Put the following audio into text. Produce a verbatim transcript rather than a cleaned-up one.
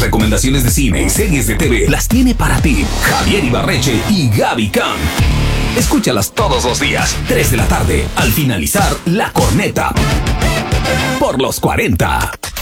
recomendaciones de cine y series de T V las tiene para ti Javier Ibarreche y Gaby Khan. Escúchalas todos los días, tres de la tarde, al finalizar La Corneta. Por los cuarenta.